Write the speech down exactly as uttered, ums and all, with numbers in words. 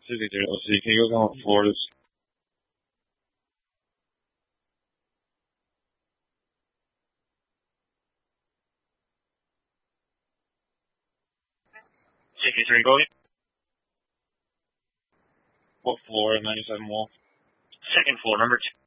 fifty-three. Let's see. Can you go down what floor it is? fifty-three, go ahead. What floor? ninety-seven wall. Second floor, number two.